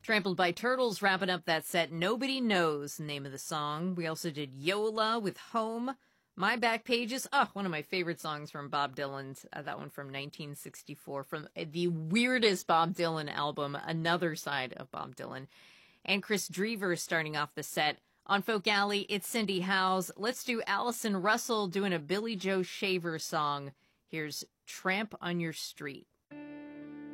Trampled by Turtles wrapping up that set. Nobody Knows, the name of the song. We also did Yola with Home. My Back Pages, one of my favorite songs from Bob Dylan's, that one from 1964, from the weirdest Bob Dylan album, Another Side of Bob Dylan. And Chris Drever starting off the set. On Folk Alley, it's Cindy Howes. Let's do Allison Russell doing a Billy Joe Shaver song. Here's Tramp on Your Street.